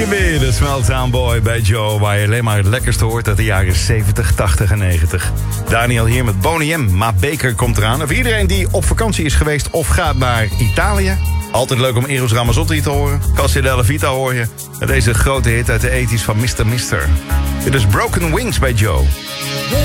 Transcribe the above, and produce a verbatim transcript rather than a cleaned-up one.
Baby, de Smelltown Boy bij Joe, waar je alleen maar het lekkerste hoort uit de jaren zeventig, tachtig en negentig. Daniel hier met Boney M. Ma Baker komt eraan. En voor iedereen die op vakantie is geweest of gaat naar Italië, altijd leuk om Eros Ramazzotti te horen. Cassia della Vita hoor je. Met deze grote hit uit de ethisch van mister Mister. Dit is Broken Wings bij Joe.